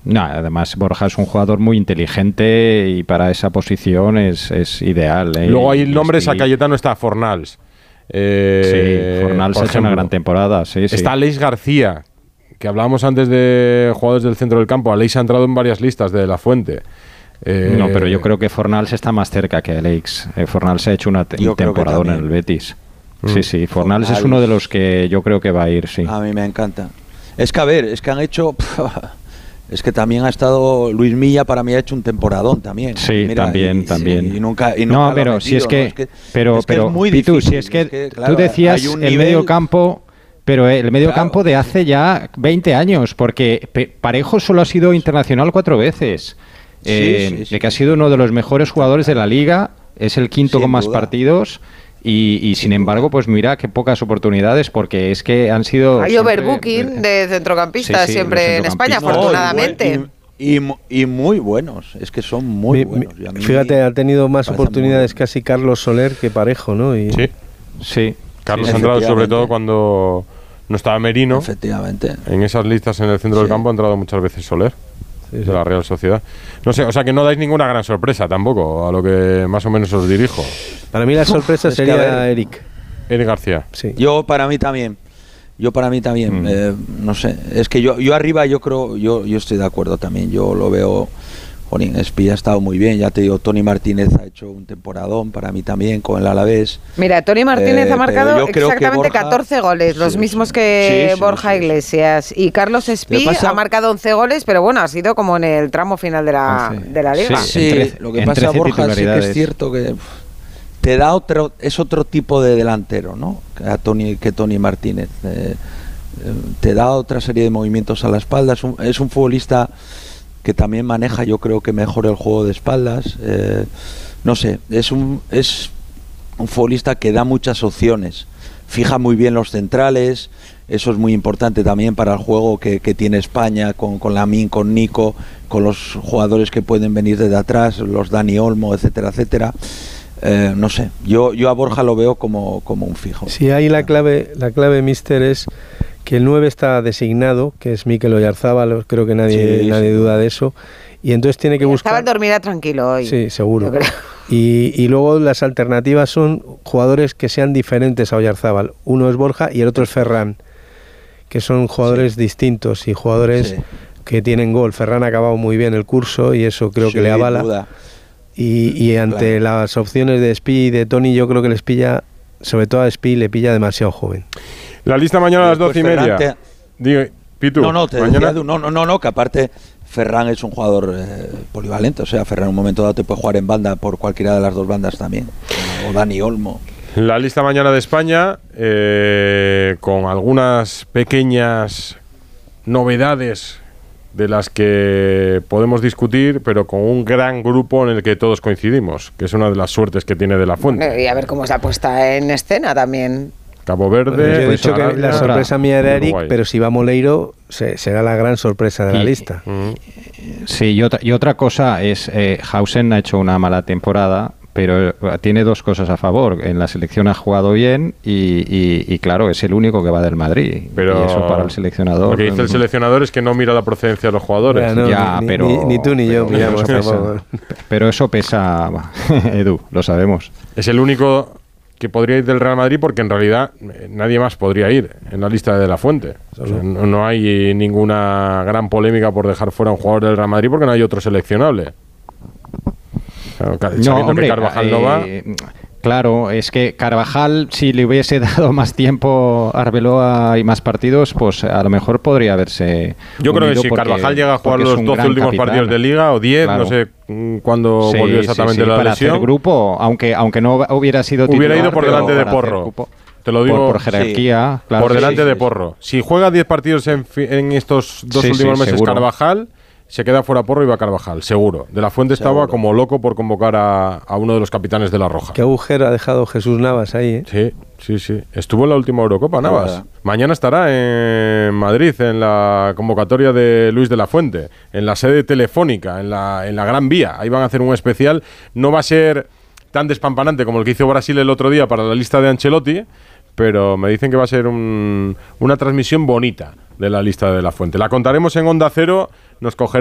No, además Borja es un jugador muy inteligente y para esa posición es ideal. Luego hay nombres, a Cayetano está Fornals. Fornals ha hecho una gran temporada. Está Aleix García, que hablábamos antes de jugadores del centro del campo. Aleix ha entrado en varias listas de La Fuente. No, pero yo creo que Fornals está más cerca que Aleix. Fornals ha hecho un temporadón en el Betis. Sí, Fornals es uno de los que yo creo que va a ir, sí. A mí me encanta. Es que, a ver, es que han hecho... Es que también ha estado Luis Milla, para mí ha hecho un temporadón también. Sí, mira, también. Y nunca no, pero si es que, pero es muy Pitu, difícil, si es que claro, tú decías el medio campo, pero el medio campo de hace ya 20 años, porque Parejo solo ha sido internacional 4 veces. De que ha sido uno de los mejores jugadores de la liga, es el quinto con más partidos. Y sin embargo, pues mira qué pocas oportunidades, porque es que han sido... Hay overbooking de centrocampistas siempre en España, afortunadamente. Y muy buenos, es que son muy buenos. Fíjate, ha tenido más oportunidades casi Carlos Soler que Parejo, ¿no? Sí. Carlos ha entrado sobre todo cuando no estaba Merino. Efectivamente. En esas listas en el centro del campo ha entrado muchas veces Soler. De la Real Sociedad. No sé, o sea que no dais ninguna gran sorpresa tampoco, a lo que más o menos os dirijo. Para mí la sorpresa sería Eric García. Sí. Yo para mí también. No sé, es que yo arriba yo creo, yo estoy de acuerdo también. Yo lo veo. Espía ha estado muy bien, ya te digo, Toni Martínez ha hecho un temporadón para mí también con el Alavés. Mira, Toni Martínez ha marcado exactamente 14 goles, los mismos que Borja Iglesias. Y Carlos Espí ha marcado 11 goles, pero bueno, ha sido como en el tramo final de la liga. Lo que pasa, Borja, sí que es cierto que te da es otro tipo de delantero, ¿no? Que Toni Martínez. Te da otra serie de movimientos a la espalda, es un futbolista que también maneja, yo creo que mejor el juego de espaldas. No sé, es un futbolista que da muchas opciones, fija muy bien los centrales, eso es muy importante también para el juego que tiene España, con Lamine, con Nico, con los jugadores que pueden venir desde atrás, los Dani Olmo, etcétera, etcétera. No sé, yo a Borja lo veo como un fijo. Sí, ahí la clave, míster, es que el 9 está designado, que es Mikel Oyarzábal, creo que nadie duda de eso, y entonces tiene que buscar... Oyarzábal dormirá tranquilo hoy. Sí, seguro. Y luego las alternativas son jugadores que sean diferentes a Oyarzábal. Uno es Borja y el otro es Ferran, que son jugadores distintos y jugadores que tienen gol. Ferran ha acabado muy bien el curso y eso creo que le avala. Y ante las opciones de Espí y de Toni, yo creo que les pilla, sobre todo a Espí, le pilla demasiado joven. La lista mañana a las 12:30. Digo, Pitu, no, que aparte Ferran es un jugador polivalente, o sea, Ferran en un momento dado te puede jugar en banda por cualquiera de las dos bandas también, o Dani Olmo. La lista mañana de España, con algunas pequeñas novedades de las que podemos discutir, pero con un gran grupo en el que todos coincidimos, que es una de las suertes que tiene De La Fuente. Y a ver cómo se ha puesta en escena también. Cabo Verde. Yo he dicho que la sorpresa mía era Eric, pero si va Moleiro será la gran sorpresa de la lista. Sí, y otra cosa es, Hausen ha hecho una mala temporada, pero tiene dos cosas a favor. En la selección ha jugado bien y claro, es el único que va del Madrid. Pero y eso para el seleccionador... Lo que dice el seleccionador es que no mira la procedencia de los jugadores. Ni tú ni yo miramos. Pero eso pesa, Edu, lo sabemos. Es el único que podría ir del Real Madrid porque en realidad nadie más podría ir en la lista de La Fuente. O sea, no hay ninguna gran polémica por dejar fuera a un jugador del Real Madrid porque no hay otro seleccionable. Sabiendo que Carvajal no va. Claro, es que Carvajal, si le hubiese dado más tiempo a Arbeloa y más partidos, pues a lo mejor podría haberse... Yo creo que si Carvajal llega a jugar los 12 últimos partidos de Liga, o 10, no sé cuándo volvió exactamente la para lesión. Hacer grupo, aunque no hubiera sido titular... Hubiera ido por delante de Porro. Te lo digo por jerarquía. Claro, por delante de Porro. Si juega 10 partidos en estos dos últimos meses seguro. Carvajal... Se queda fuera Porro y va Carvajal, seguro. De La Fuente estaba como loco por convocar a uno de los capitanes de La Roja. Qué agujero ha dejado Jesús Navas ahí, ¿eh? Sí. Estuvo en la última Eurocopa, Navas. Mañana estará en Madrid, en la convocatoria de Luis de la Fuente, en la sede telefónica, en la Gran Vía. Ahí van a hacer un especial. No va a ser tan despampanante como el que hizo Brasil el otro día para la lista de Ancelotti, pero me dicen que va a ser una transmisión bonita de la lista de La Fuente. La contaremos en Onda Cero, nos cogerá